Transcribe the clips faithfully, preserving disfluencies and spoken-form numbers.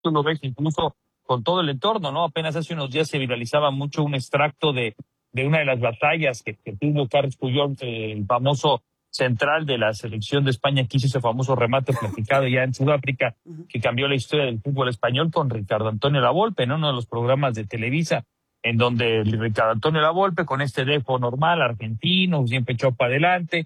tú lo ves incluso con todo el entorno, ¿no? Apenas hace unos días se viralizaba mucho un extracto de, de una de las batallas que, que tuvo Carles Puyol, eh, el famoso central de la selección de España, que hizo ese famoso remate platicado ya en Sudáfrica, que cambió la historia del fútbol español, con Ricardo Antonio Lavolpe, ¿no? Uno de los programas de Televisa, en donde Ricardo Antonio Lavolpe, con este dejo normal, argentino, siempre echó para adelante,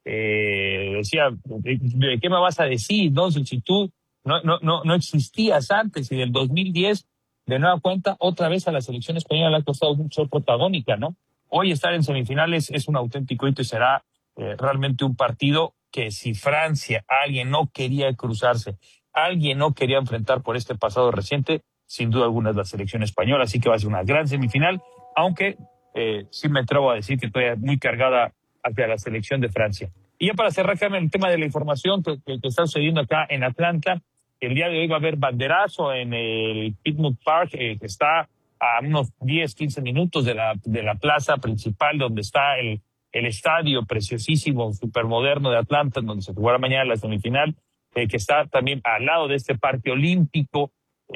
eh, decía, ¿de, de qué me vas a decir, no? Si, si tú no, no, no, no existías antes, y del dos mil diez, de nueva cuenta, otra vez a la selección española le ha costado mucho ser protagónica, ¿no? Hoy estar en semifinales es un auténtico hito y será eh, realmente un partido que, si Francia, alguien no quería cruzarse, alguien no quería enfrentar por este pasado reciente, sin duda alguna es la selección española, así que va a ser una gran semifinal, aunque eh, sí me atrevo a decir que estoy muy cargada hacia la selección de Francia. Y ya para cerrar, Carmen, el tema de la información que, que, que está sucediendo acá en Atlanta, el día de hoy va a haber banderazo en el Pittman Park, eh, que está a unos diez, quince minutos de la, de la plaza principal, donde está el, el estadio preciosísimo, supermoderno de Atlanta, donde se jugará mañana la semifinal, eh, que está también al lado de este parque olímpico,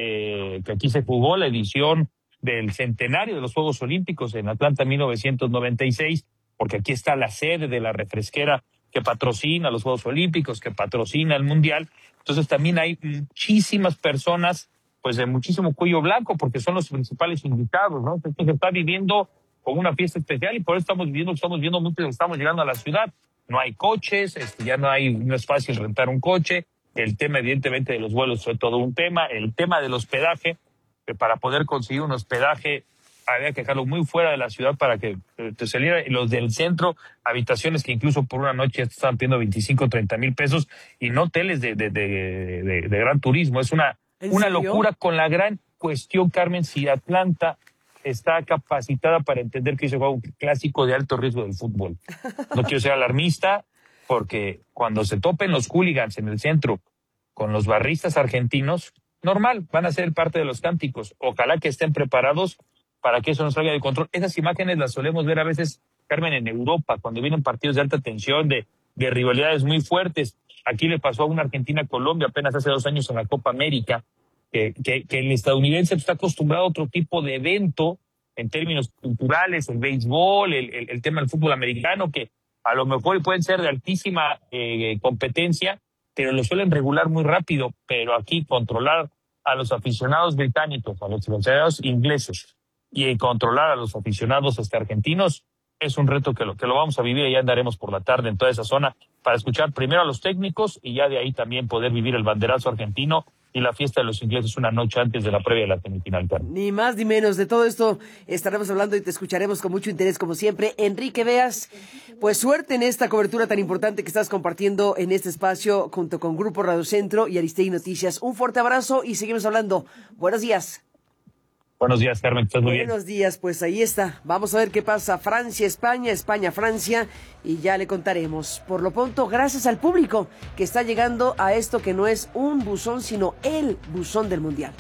eh, que aquí se jugó la edición del centenario de los Juegos Olímpicos en Atlanta mil novecientos noventa y seis, porque aquí está la sede de la refresquera que patrocina los Juegos Olímpicos, que patrocina el Mundial. Entonces también hay muchísimas personas, pues de muchísimo cuello blanco, porque son los principales invitados, ¿no? Entonces se está viviendo como una fiesta especial, y por eso estamos viviendo, estamos viendo mucho, estamos llegando a la ciudad. No hay coches, este, ya no hay, no es fácil rentar un coche. El tema, evidentemente, de los vuelos fue todo un tema. El tema del hospedaje, que para poder conseguir un hospedaje había que dejarlo muy fuera de la ciudad para que te saliera. Los del centro, habitaciones que incluso por una noche estaban pidiendo veinticinco, treinta mil pesos, y no hoteles de, de, de, de, de gran turismo. Es una, una locura, con la gran cuestión, Carmen, si Atlanta está capacitada para entender que se juega un clásico de alto riesgo del fútbol. No quiero ser alarmista, porque cuando se topen los hooligans en el centro con los barristas argentinos, normal, van a ser parte de los cánticos. Ojalá que estén preparados para que eso no salga de control. Esas imágenes las solemos ver a veces, Carmen, en Europa, cuando vienen partidos de alta tensión, de, de rivalidades muy fuertes. Aquí le pasó a una Argentina-Colombia apenas hace dos años en la Copa América, que, que, que el estadounidense está acostumbrado a otro tipo de evento en términos culturales, el béisbol, el, el, el tema del fútbol americano, que a lo mejor pueden ser de altísima eh, competencia, pero lo suelen regular muy rápido. Pero aquí controlar a los aficionados británicos, a los aficionados ingleses, y controlar a los aficionados hasta argentinos, es un reto que lo, que lo vamos a vivir, y ya andaremos por la tarde en toda esa zona para escuchar primero a los técnicos, y ya de ahí también poder vivir el banderazo argentino y la fiesta de los ingleses una noche antes de la previa de la semifinal. Ni más ni menos. De todo esto estaremos hablando y te escucharemos con mucho interés, como siempre. Enrique Beas, pues suerte en esta cobertura tan importante que estás compartiendo en este espacio junto con Grupo Radio Centro y Aristegui Noticias. Un fuerte abrazo y seguimos hablando. Buenos días. Buenos días, Carmen, ¿estás muy bien? Buenos días, pues ahí está. Vamos a ver qué pasa. Francia, España, España, Francia, y ya le contaremos. Por lo pronto, gracias al público que está llegando a esto que no es un buzón, sino el buzón del Mundial.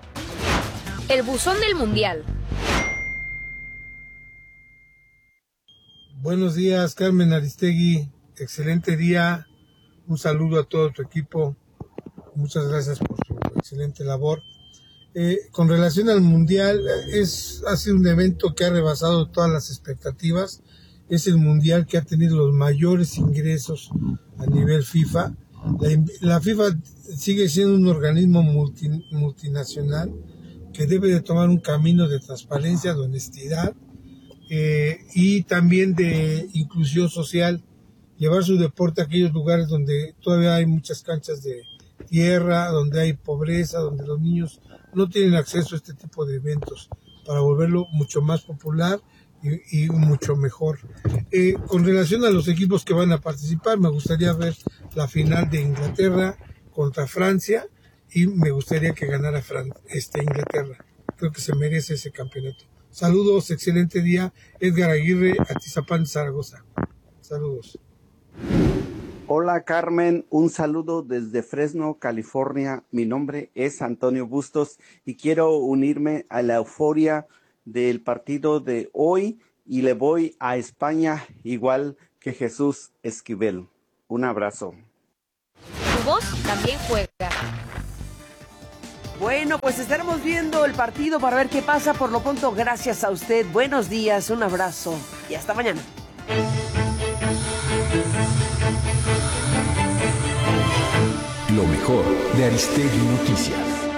El buzón del Mundial. Buenos días, Carmen, Aristegui. Excelente día. Un saludo a todo tu equipo. Muchas gracias por su excelente labor. Eh, con relación al Mundial, es, ha sido un evento que ha rebasado todas las expectativas. Es el Mundial que ha tenido los mayores ingresos a nivel FIFA. La, la FIFA sigue siendo un organismo multi, multinacional que debe de tomar un camino de transparencia, de honestidad eh, y también de inclusión social, llevar su deporte a aquellos lugares donde todavía hay muchas canchas de tierra, donde hay pobreza, donde los niños no tienen acceso a este tipo de eventos, para volverlo mucho más popular y, y mucho mejor. Eh, con relación a los equipos que van a participar, me gustaría ver la final de Inglaterra contra Francia, y me gustaría que ganara Fran- este, Inglaterra. Creo que se merece ese campeonato. Saludos, excelente día. Edgar Aguirre, Atizapán, Zaragoza. Saludos. Hola Carmen, un saludo desde Fresno, California. Mi nombre es Antonio Bustos y quiero unirme a la euforia del partido de hoy, y le voy a España igual que Jesús Esquivel. Un abrazo. Tu voz también juega. Bueno, pues estaremos viendo el partido para ver qué pasa. Por lo pronto, gracias a usted. Buenos días, un abrazo y hasta mañana. Lo mejor de Aristegui Noticias.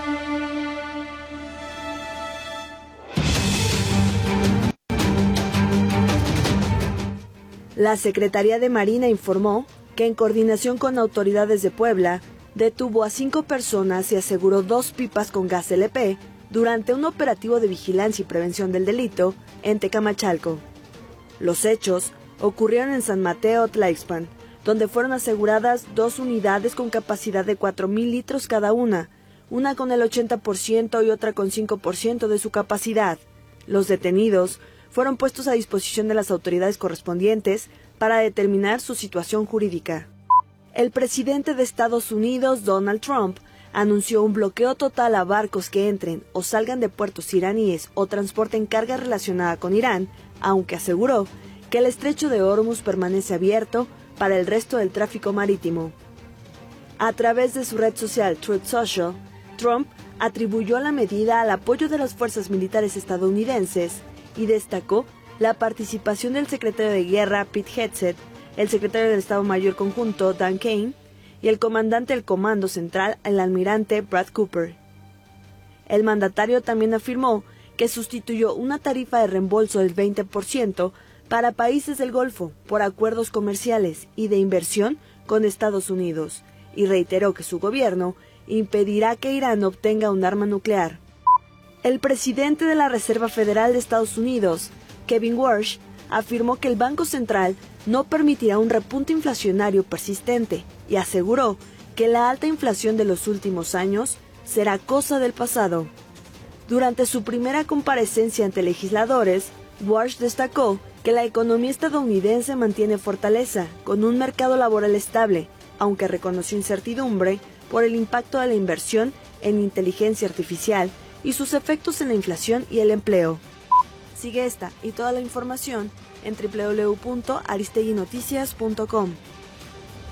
La Secretaría de Marina informó que en coordinación con autoridades de Puebla, detuvo a cinco personas y aseguró dos pipas con gas L P durante un operativo de vigilancia y prevención del delito en Tecamachalco. Los hechos ocurrieron en San Mateo, Tlaixpan, donde fueron aseguradas dos unidades con capacidad de cuatro mil litros cada una, una con el ochenta por ciento y otra con cinco por ciento de su capacidad. Los detenidos fueron puestos a disposición de las autoridades correspondientes para determinar su situación jurídica. El presidente de Estados Unidos, Donald Trump, anunció un bloqueo total a barcos que entren o salgan de puertos iraníes o transporten carga relacionada con Irán, aunque aseguró que el estrecho de Hormuz permanece abierto para el resto del tráfico marítimo. A través de su red social Truth Social, Trump atribuyó la medida al apoyo de las fuerzas militares estadounidenses y destacó la participación del secretario de Guerra Pete Hegseth, el secretario del Estado Mayor Conjunto Dan Kane y el comandante del Comando Central, el almirante Brad Cooper. El mandatario también afirmó que sustituyó una tarifa de reembolso del veinte por ciento para países del Golfo por acuerdos comerciales y de inversión con Estados Unidos y reiteró que su gobierno impedirá que Irán obtenga un arma nuclear. El presidente de la Reserva Federal de Estados Unidos, Kevin Warsh, afirmó que el Banco Central no permitirá un repunte inflacionario persistente y aseguró que la alta inflación de los últimos años será cosa del pasado. Durante su primera comparecencia ante legisladores, Warsh destacó que la economía estadounidense mantiene fortaleza, con un mercado laboral estable, aunque reconoció incertidumbre por el impacto de la inversión en inteligencia artificial y sus efectos en la inflación y el empleo. Sigue esta y toda la información en doble u doble u doble u punto aristegui noticias punto com.